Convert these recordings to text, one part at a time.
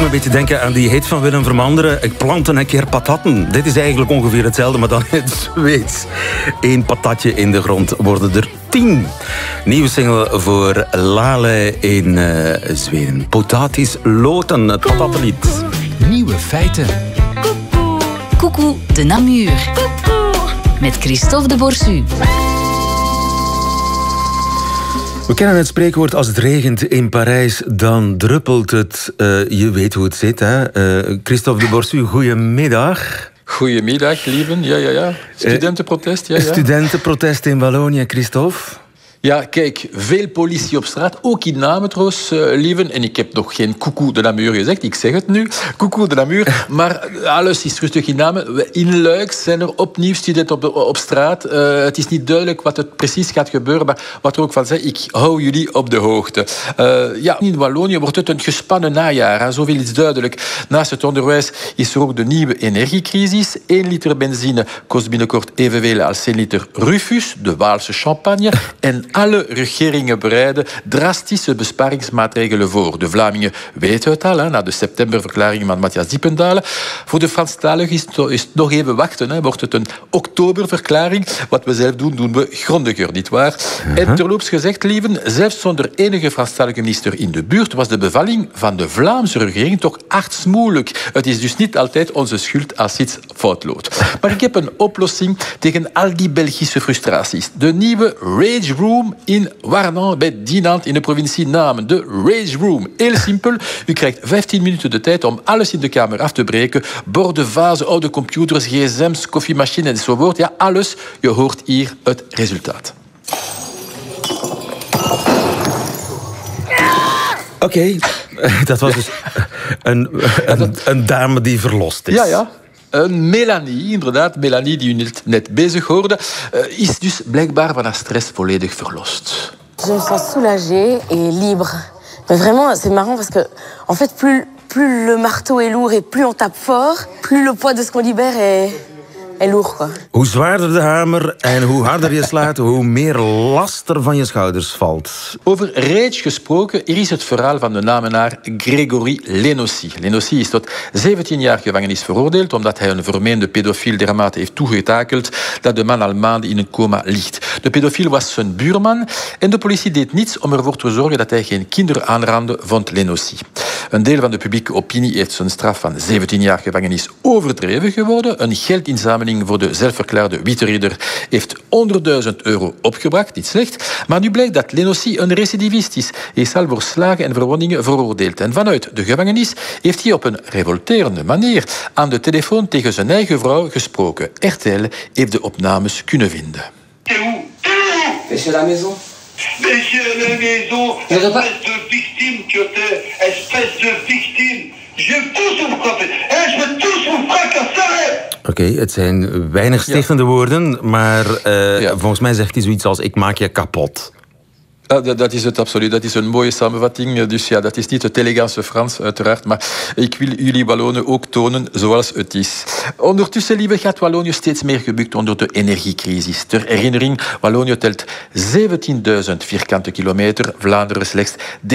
me een beetje denken aan die hit van Willem Vermanderen. Ik plant een keer patatten. Dit is eigenlijk ongeveer hetzelfde, maar dan in het Zweeds. 1 patatje in de grond worden er 10. Nieuwe single voor Lale in Zweden. Potatis loten, het patattenlied. Nieuwe feiten. Coucou de Namur. Met Christophe de Borsu. We kennen het spreekwoord: als het regent in Parijs, dan druppelt het. Je weet hoe het zit, hè? Christophe de Borsu, goedemiddag. Goedemiddag, lieven. Ja. Studentenprotest, ja. Studentenprotest in Wallonië, Christophe. Ja, kijk, veel politie op straat, ook in Namen trouwens, lieven. En ik heb nog geen coucou de Namur gezegd, ik zeg het nu, coucou de Namur. Maar alles is rustig in Namen. In Luik zijn er opnieuw studenten op straat. Het is niet duidelijk wat er precies gaat gebeuren, maar wat er ook van zei, ik hou jullie op de hoogte. In Wallonië wordt het een gespannen najaar, zoveel is duidelijk. Naast het onderwijs is er ook de nieuwe energiecrisis. 1 liter benzine kost binnenkort evenveel als 1 liter Rufus, de Waalse champagne. En alle regeringen bereiden drastische besparingsmaatregelen voor. De Vlamingen weten het al, na de septemberverklaring van Matthias Diependalen. Voor de Franstaligen is het nog even wachten. Wordt het een oktoberverklaring? Wat we zelf doen we grondiger, nietwaar? En terloops gezegd, lieven, zelfs zonder enige Franstalige minister in de buurt was de bevalling van de Vlaamse regering toch artsmoeilijk. Het is dus niet altijd onze schuld als iets fout loopt. Maar ik heb een oplossing tegen al die Belgische frustraties. De nieuwe Rage Room in Warnan bij Dinant in de provincie Namen. De Rage Room. Heel simpel. U krijgt 15 minuten de tijd om alles in de kamer af te breken. Borden, vazen, oude computers, gsm's, koffiemachine enzovoort. Ja, alles. Je hoort hier het resultaat. Oké, dat was dus een dame die verlost is. Ja. Een Melanie, inderdaad, Melanie die u net bezig hoorde, is dus blijkbaar van haar stress volledig verlost. Je me sens soulagée et libre. Mais vraiment, c'est marrant parce que, en fait, plus le marteau est lourd et plus on tape fort, plus le poids de ce qu'on libère est lourd, quoi. Hoe zwaarder de hamer en hoe harder je slaat, hoe meer last er van je schouders valt. Over rage gesproken, hier is het verhaal van de Namenaar Grégory Lenossi. Lenossi is tot 17 jaar gevangenis veroordeeld omdat hij een vermeende pedofiel dermate heeft toegetakeld dat de man al maanden in een coma ligt. De pedofiel was zijn buurman en de politie deed niets om ervoor te zorgen dat hij geen kinderen aanrandde, vond Lenossi. Een deel van de publieke opinie heeft zijn straf van 17 jaar gevangenis overdreven geworden. Een geldinzameling voor de zelfverklaarde witte heeft 100.000 euro opgebracht, niet slecht. Maar nu blijkt dat Lenossi een recidivist is. Hij is al voor slagen en verwondingen veroordeeld. En vanuit de gevangenis heeft hij op een revolterende manier aan de telefoon tegen zijn eigen vrouw gesproken. RTL heeft de opnames kunnen vinden. C'est la maison. Monsieur la maison, espèce de victime que t'es, espèce de victime. Je vais tout vous frapper. Je vais tous vous fracasser. Oké, het zijn weinig stichtende woorden, maar volgens mij zegt hij zoiets als: ik maak je kapot. Dat is het absoluut. Dat is een mooie samenvatting. Dus ja, dat is niet het elegante Frans, uiteraard. Maar ik wil jullie Wallonen ook tonen zoals het is. Ondertussen, lieve, gaat Wallonië steeds meer gebukt onder de energiecrisis. Ter herinnering, Wallonië telt 17.000 vierkante kilometer. Vlaanderen slechts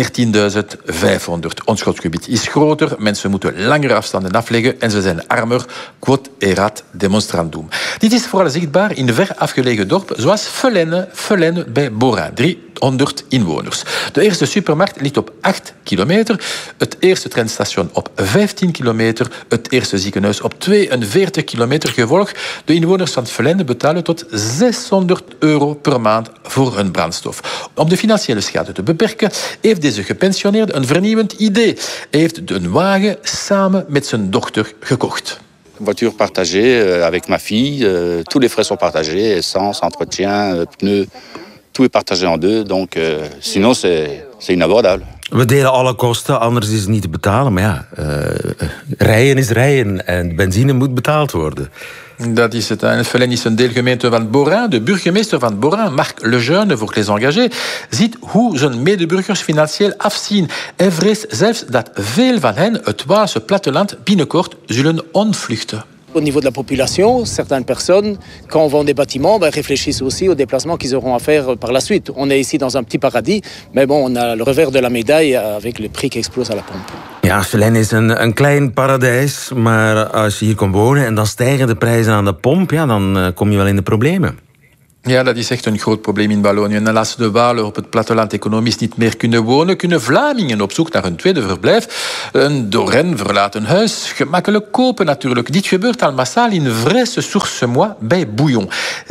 13.500. Ons schotgebied is groter. Mensen moeten langere afstanden afleggen. En ze zijn armer. Quod erat demonstrandum. Dit is vooral zichtbaar in ver afgelegen dorpen zoals Fellene bij Bora. 300 inwoners. De eerste supermarkt ligt op 8 kilometer. Het eerste treinstation op 15 kilometer. Het eerste ziekenhuis op 42 kilometer. Gevolg, de inwoners van Fellene betalen tot 600 euro per maand voor hun brandstof. Om de financiële schade te beperken, heeft deze gepensioneerde een vernieuwend idee. Hij heeft een wagen samen met zijn dochter gekocht. Voiture partagée avec ma fille. Tous les frais sont partagés. Essence, entretien, pneus. Tout est partagé en deux, donc sinon c'est inabordable. We delen alle kosten, anders is het niet te betalen. Maar ja, rijden is rijden en benzine moet betaald worden. Dat is het. En Fellene is een deelgemeente van Bora. De burgemeester van Bora, Marc Lejeune, voor Les Engagés, ziet hoe zijn medeburgers financieel afzien. Hij vreest zelfs dat veel van hen het Waalse platteland binnenkort zullen ontvluchten. Au niveau de la population, certaines personnes, quand on vend des bâtiments, réfléchissent aussi aux déplacements qu'ils auront à faire par la suite. On est ici dans un petit paradis, mais bon, on a le revers de la médaille avec le prix qui explose à la pompe. Ja, Chelene is een klein paradijs, maar als je hier komt wonen en dan stijgen de prijzen aan de pomp, ja, dan kom je wel in de problemen. Ja, dat is echt een groot probleem in Wallonië. En als de Walen op het platteland economisch niet meer kunnen wonen, kunnen Vlamingen op zoek naar een tweede verblijf een door hen verlaten huis gemakkelijk kopen natuurlijk. Dit gebeurt al massaal in Vresse-sur-Semois bij Bouillon.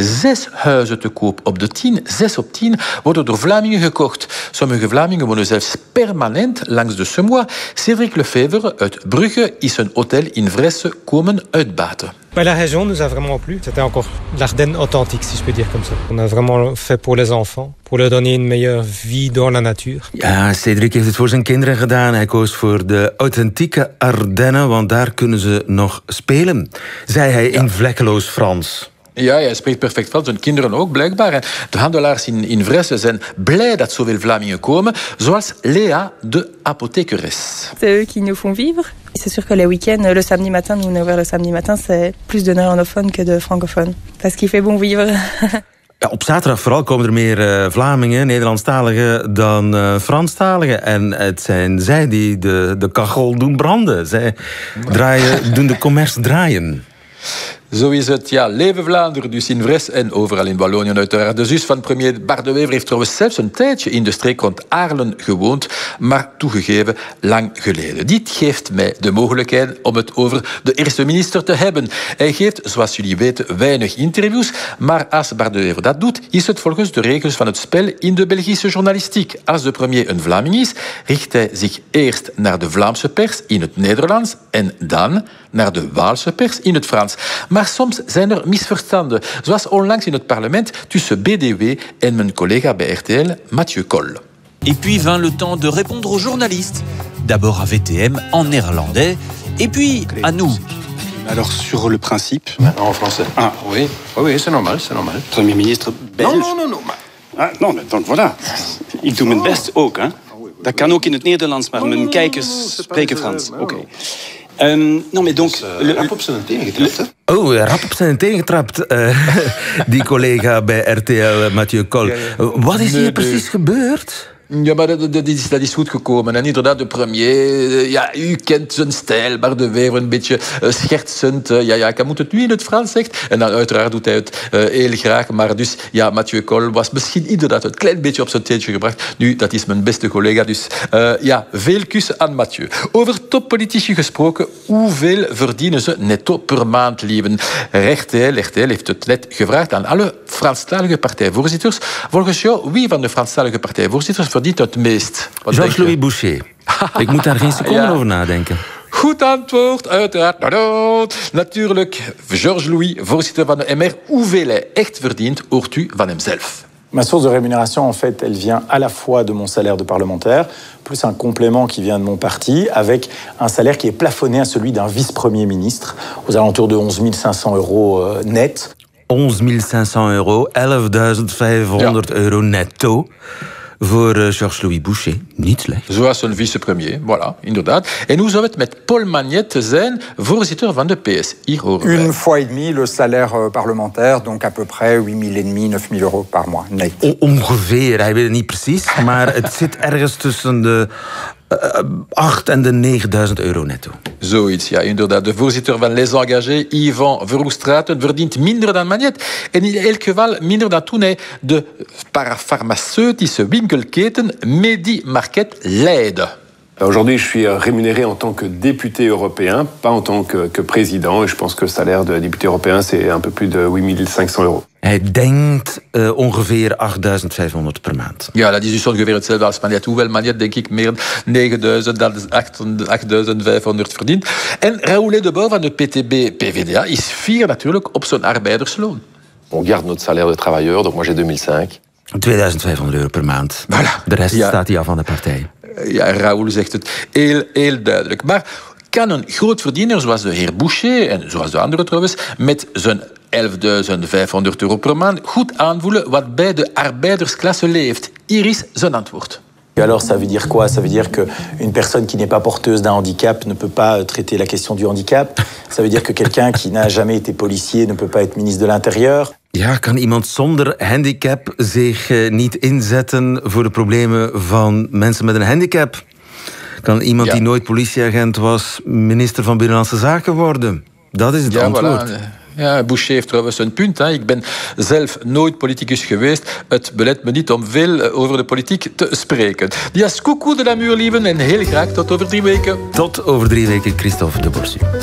6 huizen te koop op de 10, 6 op 10, worden door Vlamingen gekocht. Sommige Vlamingen wonen zelfs permanent langs de Semois. Cédric Lefevre uit Brugge is een hotel in Vresse komen uitbaten. La région nous a vraiment plu. C'était encore l'Ardenne authentique, si je peux dire comme ça. On a vraiment fait pour les enfants, pour leur donner une meilleure vie dans la natuur. Ja, Cédric heeft het voor zijn kinderen gedaan. Hij koos voor de authentieke Ardennen, want daar kunnen ze nog spelen, zei hij in vlekkeloos Frans. Ja, hij spreekt perfect Frans. Zijn kinderen ook, blijkbaar. En de handelaars in Vresse zijn blij dat zoveel Vlamingen komen, zoals Léa, de apothekeres. C'est eux qui nous font vivre. C'est sûr que les week-ends, le samedi matin, nous on est ouvert le samedi matin, c'est plus de néerlandophones que de francophones. Parce qu'il fait bon vivre. Ja, op zaterdag vooral komen er meer Vlamingen, Nederlandstaligen, dan Franstaligen. En het zijn zij die de kachel doen branden. Zij doen de commerce draaien. Zo is het, ja, leven Vlaanderen dus in Vresse en overal in Wallonië uiteraard. De zus van premier Bart de Wever heeft trouwens zelfs een tijdje in de streek rond Aarlen gewoond, maar toegegeven lang geleden. Dit geeft mij de mogelijkheid om het over de eerste minister te hebben. Hij geeft, zoals jullie weten, weinig interviews, maar als Bart de Wever dat doet, is het volgens de regels van het spel in de Belgische journalistiek. Als de premier een Vlaming is, richt hij zich eerst naar de Vlaamse pers in het Nederlands en dan naar de Waalse pers in het Frans. Maar soms zijn er misverstanden, zoals onlangs in het parlement tussen BDW en mijn collega bij RTL, Mathieu Col. Et puis vint le temps de répondre aux journalistes. D'abord à VTM en néerlandais, et puis à nous. Alors sur le principe... Maintenant en français. Ah oui, oui, c'est normal, c'est normal. Premier ministre Belge. Non. Ah, non, donc voilà. Ik doe mijn best ook, hè. Dat kan ook in het Nederlands, maar mijn kijkers spreken Frans. Oké. Non, mais donc... Rap op zijn tenen getrapt, hè? Oh, rap op zijn tenen getrapt, die collega bij RTL, Mathieu Col. Wat is hier precies gebeurd? Ja, maar dat is goed gekomen. En inderdaad, de premier, ja, u kent zijn stijl, maar de Wever een beetje schertsend. Ja, ik moet het nu in het Frans zegt. En dan uiteraard doet hij het heel graag. Maar dus, ja, Mathieu Col was misschien inderdaad een klein beetje op zijn teentje gebracht. Nu, dat is mijn beste collega. Dus ja, veel kussen aan Mathieu. Over toppolitici gesproken, hoeveel verdienen ze netto per maand, lieven? RTL heeft het net gevraagd aan alle Franstalige partijvoorzitters. Volgens jou, wie van de Franstalige partijvoorzitters verdient het meest? Georges-Louis Boucher. Ik moet daar geen seconde over nadenken. Goed antwoord, uiteraard. Natuurlijk, Georges-Louis, voorzitter van de MR. Hoeveel hij echt verdient, hoort u van hemzelf. Ma source de rémunération, en fait, elle vient à la fois de mon salaire de parlementaire, plus un complément qui vient de mon parti, avec un salaire qui est plafonné à celui d'un vice-premier ministre, aux alentours de 11 500 € net. 11 500 €, 11.500 € netto. Voor Georges-Louis Boucher, niet slecht. Zoals een vicepremier, voilà, inderdaad. En hoe zou het met Paul Magnette zijn, voorzitter van de PS? Hier horen wij. Une fois et demi le salaire parlementaire, donc à peu près 8 500, 9 000 € par mois, net. Ongeveer, hij weet het niet precies, maar het zit ergens tussen de 8 en de 9.000 € netto. Zoiets, ja, inderdaad. De voorzitter van Les Engagés, Yvan Verhoestraten, verdient minder dan Magnette. En in elk geval minder dan toen hij de parafarmaceutische winkelketen Medi Market leidde. Aujourd'hui, je suis rémunéré en tant que député européen, pas en tant que président. Et je pense que le salaire de député européen, c'est un peu plus de 8 500 €. Hij denkt ongeveer 8.500 per maand. Ja, dat is dus ongeveer hetzelfde als Magnette. Hoewel Magnette, denk ik, meer 9.000 dan 8.500 verdient. En Raoul de Bouw van de PTB-PVDA is fier natuurlijk op zijn arbeidersloon. On garde notre salaire de travailleur, donc moi j'ai 2005. 2.500 € per maand. Voilà. De rest staat hij af van de partij. Ja, Raoul zegt het heel duidelijk. Maar kan een grootverdiener zoals de heer Boucher, en zoals de anderen trouwens, met zijn 11.500 € per maand goed aanvoelen wat bij de arbeidersklasse leeft? Hier is zijn antwoord. Et alors, ça veut dire quoi? Ça veut dire qu'une personne qui n'est pas porteuse d'un handicap ne peut pas traiter la question du handicap. Ça veut dire que quelqu'un qui n'a jamais été policier ne peut pas être ministre de l'Intérieur. Ja, kan iemand zonder handicap zich niet inzetten voor de problemen van mensen met een handicap? Kan iemand die nooit politieagent was minister van Binnenlandse Zaken worden? Dat is het antwoord. Voilà. Ja, Boucher heeft trouwens een punt. Hè. Ik ben zelf nooit politicus geweest. Het belet me niet om veel over de politiek te spreken. Dias coucou de Namur, lieven. En heel graag tot over 3 weken. Tot over 3 weken, Christophe de Borsu.